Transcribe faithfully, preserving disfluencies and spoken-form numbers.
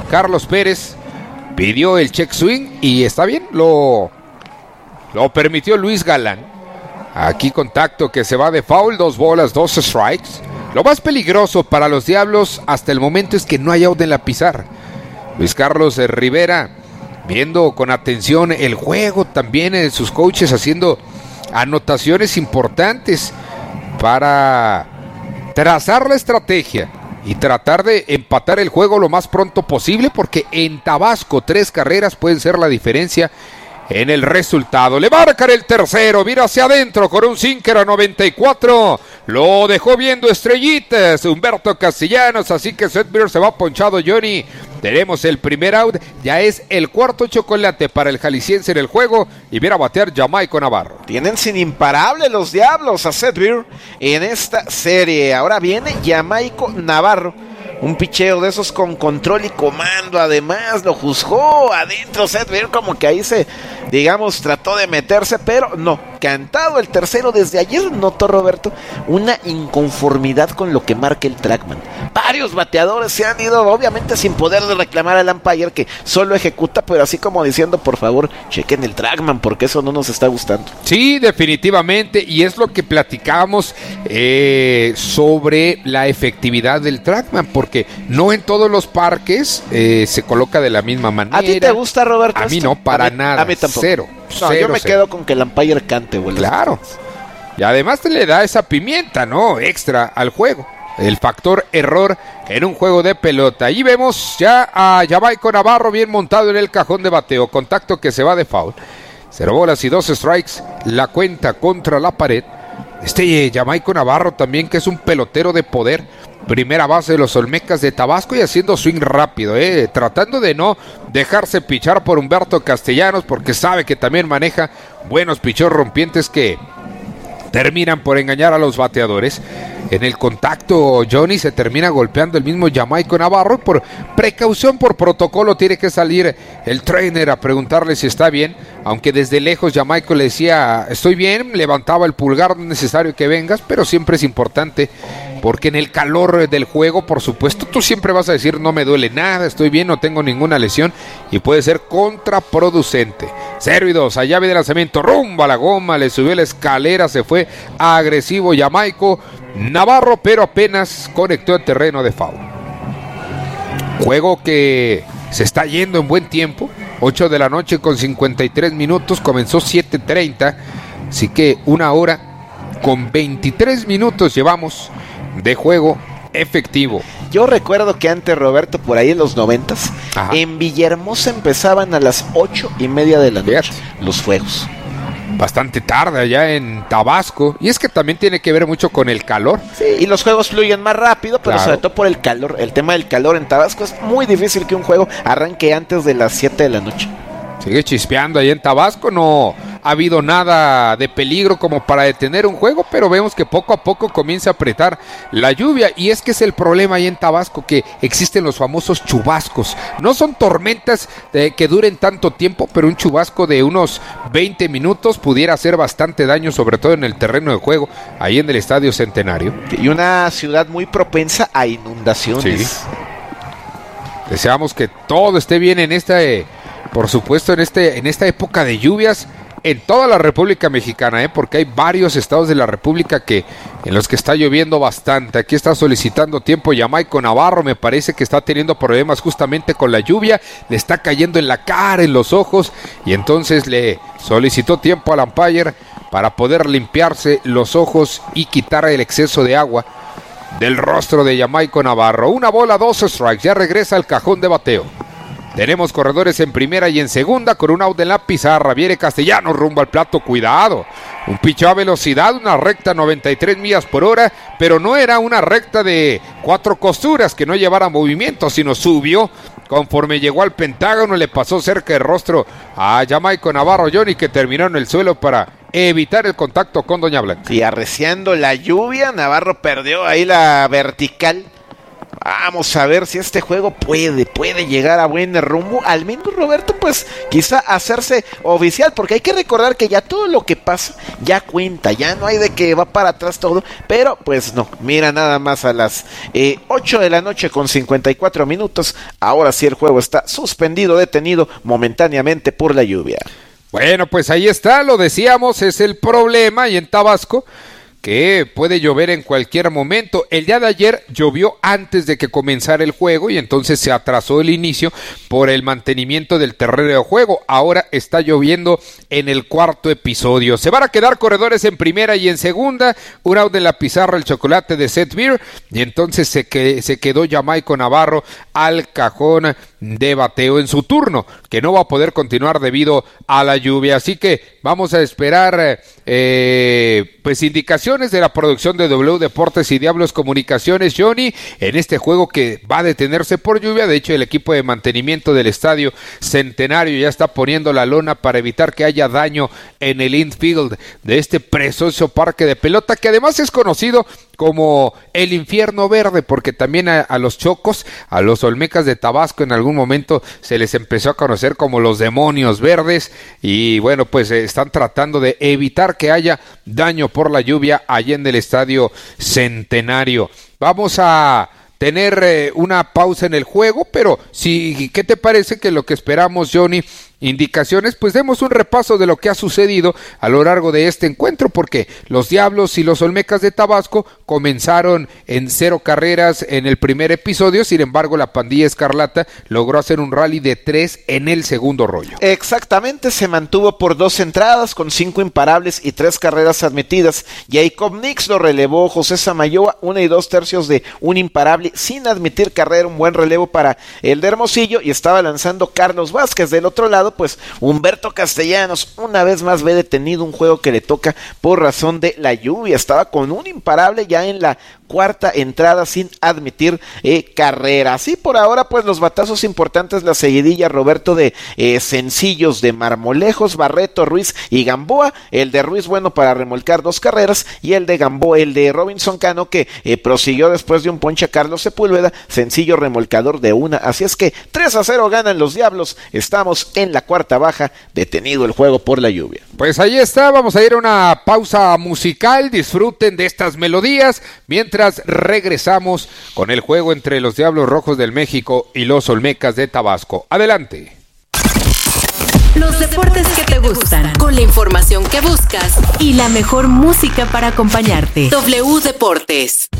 Carlos Pérez pidió el check swing y está bien, lo, lo permitió Luis Galán. Aquí contacto que se va de foul, dos bolas, dos strikes. Lo más peligroso para los Diablos hasta el momento es que no hay out en la pizarra. Luis Carlos Rivera viendo con atención el juego, también eh, sus coaches haciendo anotaciones importantes para trazar la estrategia y tratar de empatar el juego lo más pronto posible, porque en Tabasco tres carreras pueden ser la diferencia en el resultado. Le marcan el tercero, mira hacia adentro con un sinker a noventa y cuatro, lo dejó viendo estrellitas Humberto Castellanos, así que Seth se va ponchado Johnny. Tenemos el primer out, ya es el cuarto chocolate para el jalisciense en el juego y viene a batear Jamaico Navarro. Tienen sin imparable los Diablos a Seth Beer en esta serie. Ahora viene Jamaico Navarro. Un picheo de esos con control y comando, además lo juzgó adentro Seth Beer, como que ahí se, digamos, trató de meterse, pero no, cantado el tercero. Desde ayer notó Roberto una inconformidad con lo que marca el trackman. Varios bateadores se han ido, obviamente sin poder reclamar al umpire que solo ejecuta, pero así como diciendo, por favor, chequen el trackman, porque eso no nos está gustando. Sí, definitivamente, y es lo que platicábamos eh, sobre la efectividad del trackman, porque que no en todos los parques eh, se coloca de la misma manera. ¿A ti te gusta, Roberto? A mí esto? no, para a mí, nada. A mí tampoco. Cero. No, cero, yo me cero. quedo con que el umpire cante, güey. Claro. Y además te le da esa pimienta, ¿no? Extra al juego. El factor error en un juego de pelota. Ahí vemos ya a Jamaico Navarro bien montado en el cajón de bateo. Contacto que se va de foul. Cero bolas y dos strikes. La cuenta contra la pared. Este Jamaico Navarro también, que es un pelotero de poder. Primera base de los Olmecas de Tabasco y haciendo swing rápido, eh, tratando de no dejarse pichar por Humberto Castellanos, porque sabe que también maneja buenos pichos rompientes que terminan por engañar a los bateadores. En el contacto Johnny se termina golpeando el mismo Jamaico Navarro. Por precaución, por protocolo, tiene que salir el trainer a preguntarle si está bien, aunque desde lejos Jamaico le decía estoy bien, levantaba el pulgar, no es necesario que vengas, pero siempre es importante, porque en el calor del juego, por supuesto, tú siempre vas a decir no me duele nada, estoy bien, no tengo ninguna lesión, y puede ser contraproducente. Cero y dos, a llave de lanzamiento, rumbo a la goma, le subió la escalera, se fue agresivo Jamaico Navarro, pero apenas conectó el terreno de foul. Juego que se está yendo en buen tiempo, ocho de la noche con cincuenta y tres minutos, comenzó siete treinta, así que una hora con veintitrés minutos llevamos de juego efectivo. Yo recuerdo que antes, Roberto, por ahí en los noventas, Ajá. en Villahermosa empezaban a las ocho y media de la noche Fíjate. los juegos. Bastante tarde allá en Tabasco, y es que también tiene que ver mucho con el calor. Sí, y los juegos fluyen más rápido, pero claro. sobre todo por el calor. El tema del calor en Tabasco es muy difícil que un juego arranque antes de las siete de la noche. Sigue chispeando ahí en Tabasco, no ha habido nada de peligro como para detener un juego, pero vemos que poco a poco comienza a apretar la lluvia, y es que es el problema ahí en Tabasco, que existen los famosos chubascos. No son tormentas eh, que duren tanto tiempo, pero un chubasco de unos veinte minutos pudiera hacer bastante daño, sobre todo en el terreno de juego, ahí en el Estadio Centenario. Y una ciudad muy propensa a inundaciones. Sí. Deseamos que todo esté bien en esta, eh, por supuesto, en este, en esta época de lluvias en toda la República Mexicana, ¿eh? porque hay varios estados de la República que en los que está lloviendo bastante. Aquí está solicitando tiempo Jamaico Navarro, me parece que está teniendo problemas justamente con la lluvia, le está cayendo en la cara, en los ojos, y entonces le solicitó tiempo al umpire para poder limpiarse los ojos y quitar el exceso de agua del rostro de Jamaico Navarro. Una bola, dos strikes, ya regresa al cajón de bateo. Tenemos corredores en primera y en segunda con un out en la pizarra. Viene Castellanos rumbo al plato, cuidado. Un picheo a velocidad, una recta noventa y tres millas por hora, pero no era una recta de cuatro costuras que no llevara movimiento, sino subió conforme llegó al pentágono, le pasó cerca del rostro a Jamaico Navarro Johnny, que terminó en el suelo para evitar el contacto con Doña Blanca. Y arreciando la lluvia, Navarro perdió ahí la vertical. Vamos a ver si este juego puede, puede llegar a buen rumbo. Al menos, Roberto, pues quizá hacerse oficial, porque hay que recordar que ya todo lo que pasa ya cuenta, ya no hay de que va para atrás todo, pero pues no, mira nada más a las eh, ocho de la noche con cincuenta y cuatro minutos, ahora sí el juego está suspendido, detenido momentáneamente por la lluvia. Bueno, pues ahí está, lo decíamos, es el problema, y en Tabasco, que puede llover en cualquier momento. El día de ayer llovió antes de que comenzara el juego y entonces se atrasó el inicio por el mantenimiento del terreno de juego. Ahora está lloviendo en el cuarto episodio. Se van a quedar corredores en primera y en segunda. Un out de la pizarra, el chocolate de Seth Beer, y entonces se, que, se quedó Jamaico Navarro al cajón de bateo en su turno, que no va a poder continuar debido a la lluvia. Así que vamos a esperar eh, pues indicaciones de la producción de W Deportes y Diablos Comunicaciones, Johnny, en este juego que va a detenerse por lluvia. De hecho, el equipo de mantenimiento del Estadio Centenario ya está poniendo la lona para evitar que haya daño en el infield de este precioso parque de pelota, que además es conocido como el infierno verde, porque también a, a los chocos, a los olmecas de Tabasco, en algún momento se les empezó a conocer como los demonios verdes, y bueno, pues eh, están tratando de evitar que haya daño por la lluvia allá en el Estadio Centenario. Vamos a tener eh, una pausa en el juego, pero si, ¿qué te parece que lo que esperamos, Johnny? Indicaciones, pues demos un repaso de lo que ha sucedido a lo largo de este encuentro, porque los Diablos y los Olmecas de Tabasco comenzaron en cero carreras en el primer episodio. Sin embargo, la pandilla escarlata logró hacer un rally de tres en el segundo rollo. Exactamente, se mantuvo por dos entradas con cinco imparables y tres carreras admitidas. Jacob Nix lo relevó José Samayoa, una y dos tercios de un imparable sin admitir carrera, un buen relevo para el de Hermosillo, y estaba lanzando Carlos Vázquez. Del otro lado, pues Humberto Castellanos una vez más ve detenido un juego que le toca por razón de la lluvia. Estaba con un imparable ya en la cuarta entrada sin admitir eh, carrera. Así por ahora, pues los batazos importantes, la seguidilla, Roberto, de eh, sencillos de Marmolejos, Barreto, Ruiz y Gamboa. El de Ruiz, bueno, para remolcar dos carreras, y el de Gamboa, el de Robinson Cano, que eh, prosiguió después de un ponche a Carlos Sepúlveda, sencillo remolcador de una. Así es que tres a cero ganan los Diablos. Estamos en la cuarta baja, detenido el juego por la lluvia. Pues ahí está, vamos a ir a una pausa musical. Disfruten de estas melodías mientras regresamos con el juego entre los Diablos Rojos del México y los Olmecas de Tabasco. Adelante. Los deportes que te gustan, con la información que buscas y la mejor música para acompañarte. W Deportes.